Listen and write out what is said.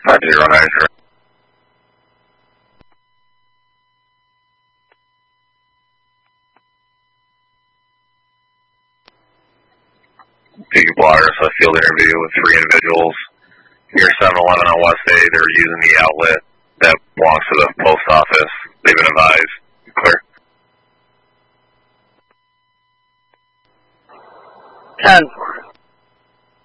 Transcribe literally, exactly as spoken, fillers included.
five zero nine zero. Big Waters, a field interview with three individuals. Here, seven eleven on West A, they're using the outlet that belongs to the post office. They've been advised. Clear. ten.